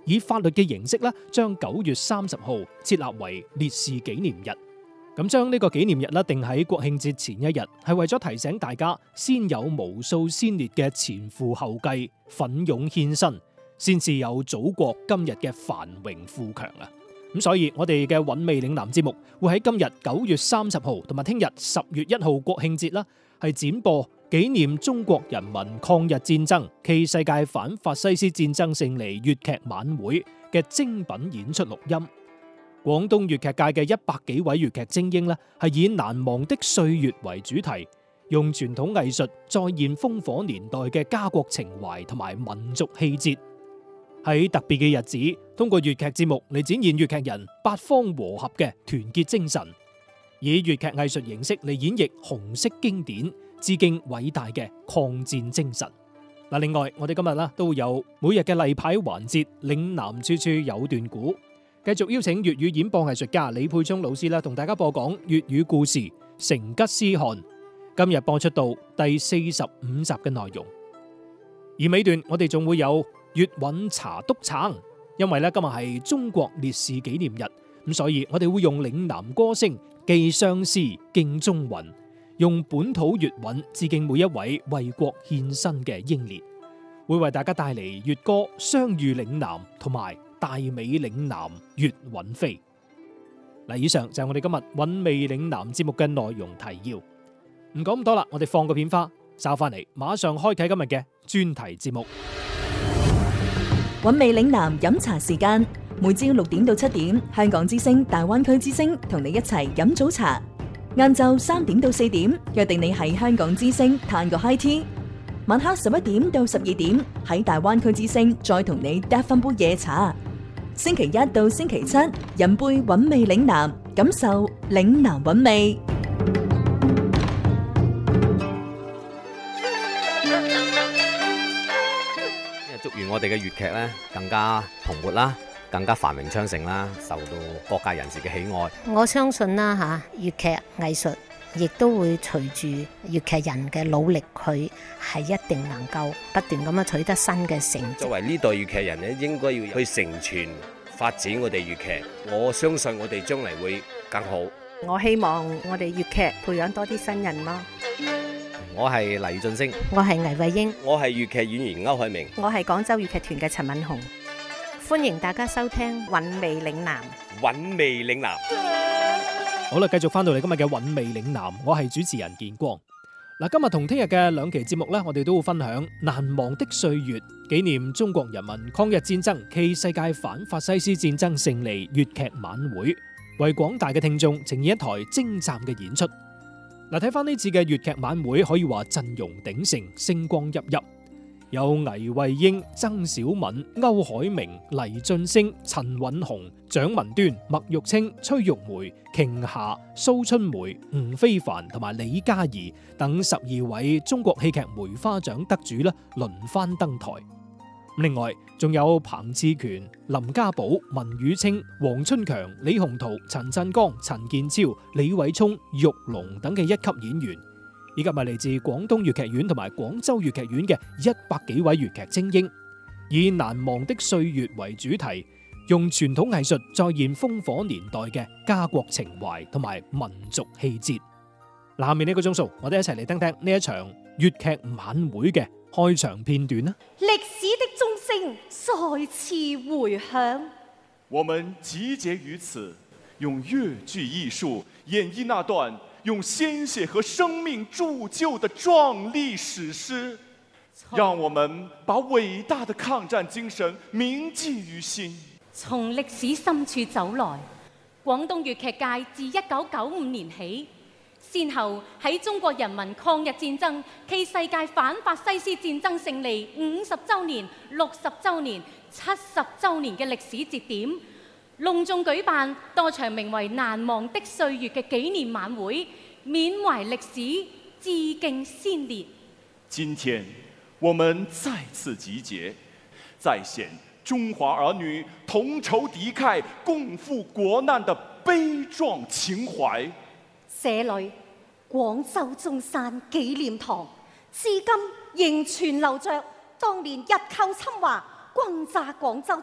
以法律嘅形式咧，將9月30號設立為烈士紀念日。咁將呢個紀念日咧定喺國慶節前一日，係為咗提醒大家，先有無數先烈嘅前赴後繼、奮勇獻身，先至有祖國今日嘅繁榮富強啊！咁所以我哋嘅韻味嶺南節目會喺今日9月30號同埋聽日10月1號國慶節啦，係展播紀念中國人民抗日戰爭暨世界反法西斯戰爭勝利粵劇晚會嘅精品演出錄音。廣東粵劇界嘅100幾位粵劇精英呢，係以難忘的歲月為主題，用傳統藝術再現烽火年代嘅家國情懷同埋民族氣節。喺特別嘅日子，通過粵劇節目嚟展現粵劇人八方和合嘅團結精神，以粵劇藝術形式嚟演繹紅色經典，致敬偉大嘅抗戰精神。嗱，另外我哋今日啦都會有每日嘅例牌環節，嶺南處處有段古。繼續邀請粵語演播藝術家李沛聰老師啦，同大家播講粵語故事《成吉思汗》。今日播出到第45集嘅內容，而尾段我哋仲會有粵韻茶篤撐，因為咧今日係中國烈士紀念日，咁所以我哋會用嶺南歌聲寄相思敬忠魂，用本土粵韻致敬每一位為國獻身嘅英烈，會為大家帶嚟粵歌《相遇嶺南》同埋大美嶺南粵韻飛。嗱，以上就係我哋今日韻味嶺南節目嘅內容提要。唔講咁多啦，我哋放個片花，稍翻嚟馬上開啟今日嘅專題節目。 韻味嶺南飲茶時間，每朝6點到7點，香港之聲、大灣區之聲同你一齊飲早茶。晏晝3點到4點，約定你喺香港之聲嘆個 high tea。晚黑11點到12點，喺大灣區之聲再同你嗒翻杯夜茶。星期1到星期7，飲杯韻味嶺南，感受嶺南韻味。 祝願我哋嘅粵劇咧更加蓬勃啦，更加繁榮昌盛啦，受到各界人士嘅喜愛。 我相信啦粵劇藝術亦都會隨住粵劇人嘅努力，佢係一定能夠不斷咁樣取得新嘅成績。 作為呢代粵劇人咧，應該要去承傳發展我哋粵劇。我相信我哋將嚟會更好。 我希望我哋粵劇培養多啲新人咯。 我係黎俊升， 我係倪慧英， 我係粵劇演員歐海明， 我係廣州粵劇團嘅陳敏紅。 歡迎大家收聽韻味嶺南。 韻味嶺南。 好啦，繼續翻到嚟今日嘅韻味嶺南，我係主持人建光。嗱，今日同聽日嘅2期節目呢，我哋都會分享難忘的歲月，紀念中國人民抗日戰爭暨世界反法西斯戰爭勝利粵劇晚會，為廣大嘅聽眾呈現一台精湛嘅演出。嗱，睇翻呢次嘅粵劇晚會，可以話陣容鼎盛，星光熠熠，有倪慧英、曾小敏、歐海明、黎俊升、陳允雄、蔣文端、麥玉清、崔玉梅、瓊霞、蘇春梅、吳非凡同埋李嘉怡等12位中國戲劇梅花獎得主輪番登台。另外仲有彭志權、林家寶、文宇清、黃春強、李鴻圖、陳振剛、陳建超、李偉聰、玉龍等嘅1級演員，以及係嚟自廣東粵劇院同埋廣州粵劇院嘅100幾位粵劇精英，以難忘的歲月為主題，用傳統藝術再現烽火年代嘅家國情懷同埋民族氣節。下面呢個鐘數，我哋一齊嚟聽聽呢一場粵劇晚會嘅開場片段啦。 歷史的鐘聲再次回響， 我們集結於此，用粵劇藝術演繹那段用鮮血和生命鑄就的壯麗史詩，讓我們把偉大的抗戰精神銘記於心。 從歷史深處走來，廣東粵劇界自1995年起，先後喺中國人民抗日戰爭暨世界反法西斯戰爭勝利50週年、60週年、70週年嘅歷史節點，隆重舉辦多場名為《難忘的歲月》嘅紀念晚會，緬懷歷史，致敬先烈。 今天我們再次集結，再現中華兒女同仇敵愾、共赴國難的悲壯情懷。 這裏廣州中山紀念堂，至今仍存留着當年日寇侵華、轟炸廣州